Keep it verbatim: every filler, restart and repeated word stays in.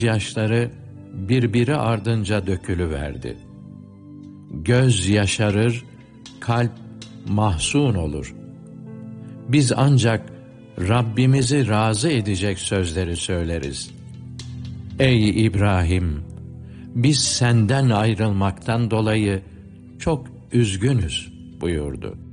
Yaşları birbiri ardınca dökülüverdi. Göz yaşarır, kalp mahzun olur. Biz ancak Rabbimizi razı edecek sözleri söyleriz. Ey İbrahim! Biz senden ayrılmaktan dolayı çok üzgünüz buyurdu.